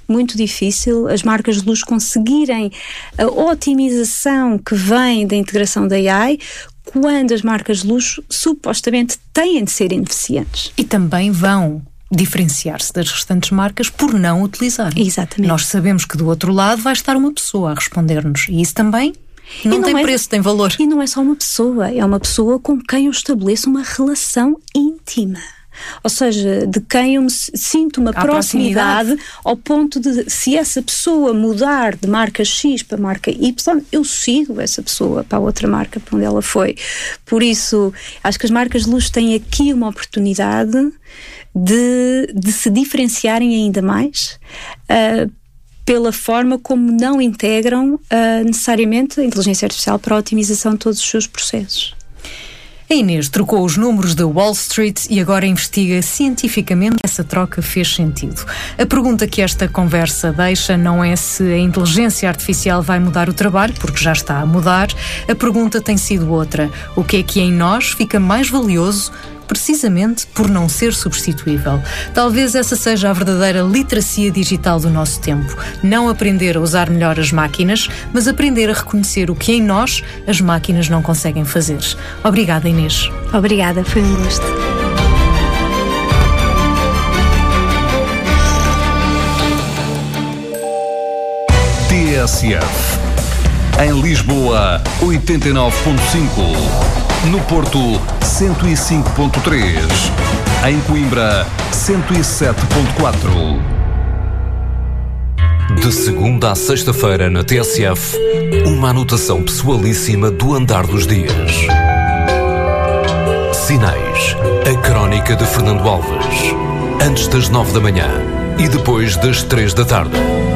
muito difícil as marcas de luxo conseguirem a otimização que vem da integração da AI quando as marcas de luxo supostamente têm de ser ineficientes. E também vão diferenciar-se das restantes marcas por não utilizar. Exatamente. Nós sabemos que do outro lado vai estar uma pessoa a responder-nos e isso também não tem preço, tem valor. E não é só uma pessoa, é uma pessoa com quem eu estabeleço uma relação íntima. Ou seja, de quem eu sinto uma proximidade ao ponto de, se essa pessoa mudar de marca X para marca Y, eu sigo essa pessoa para a outra marca para onde ela foi. Por isso, acho que as marcas de luxo têm aqui uma oportunidade de se diferenciarem ainda mais pela forma como não integram necessariamente a inteligência artificial para a otimização de todos os seus processos. A Inês trocou os números da Wall Street e agora investiga cientificamente que essa troca fez sentido. A pergunta que esta conversa deixa não é se a inteligência artificial vai mudar o trabalho, porque já está a mudar. A pergunta tem sido outra. O que é que em nós fica mais valioso precisamente por não ser substituível? Talvez essa seja a verdadeira literacia digital do nosso tempo. Não aprender a usar melhor as máquinas, mas aprender a reconhecer o que em nós as máquinas não conseguem fazer. Obrigada, Inês. Obrigada, foi um gosto. TSF. Em Lisboa, 89.5. No Porto, 105.3. Em Coimbra, 107.4. De segunda a sexta-feira na TSF, uma anotação pessoalíssima do andar dos dias. Sinais. A crónica de Fernando Alves. Antes das 9 da manhã e depois das 3 da tarde.